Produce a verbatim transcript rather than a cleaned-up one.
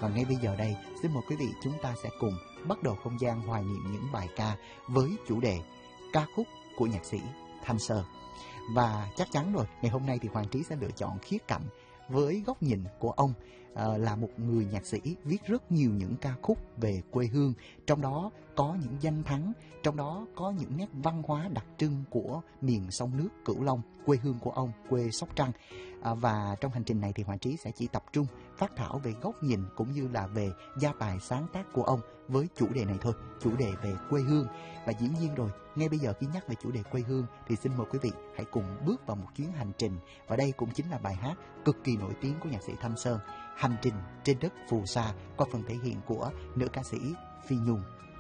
Và ngay bây giờ đây, xin mời quý vị chúng ta sẽ cùng bắt đầu không gian hoài niệm những bài ca với chủ đề ca khúc của nhạc sĩ Thanh Sơn. Và chắc chắn rồi, ngày hôm nay thì Hoàng Trí sẽ lựa chọn khía cạnh với góc nhìn của ông uh, là một người nhạc sĩ viết rất nhiều những ca khúc về quê hương, trong đó có những danh thắng, trong đó có những nét văn hóa đặc trưng của miền sông nước Cửu Long, quê hương của ông, quê Sóc Trăng. À, và trong hành trình này thì Hoàng Trí sẽ chỉ tập trung phát thảo về góc nhìn cũng như là về gia tài sáng tác của ông với chủ đề này thôi, chủ đề về quê hương. Và dĩ nhiên rồi, ngay bây giờ khi nhắc về chủ đề quê hương thì xin mời quý vị hãy cùng bước vào một chuyến hành trình. Và đây cũng chính là bài hát cực kỳ nổi tiếng của nhạc sĩ Thanh Sơn, Hành trình trên đất phù sa, qua phần thể hiện của nữ ca sĩ Phi Nhung.